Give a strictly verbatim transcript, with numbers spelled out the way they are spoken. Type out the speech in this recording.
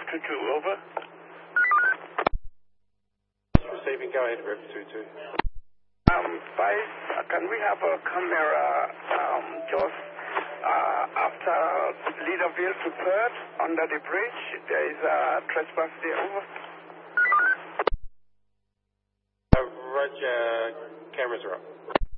two two, over. Receiving, go ahead, Rep two two. Um, Vice, uh, can we have a camera um, just uh, after Leaderville to Perth under the bridge? There is a trespass there, over. Uh, Roger, cameras are up.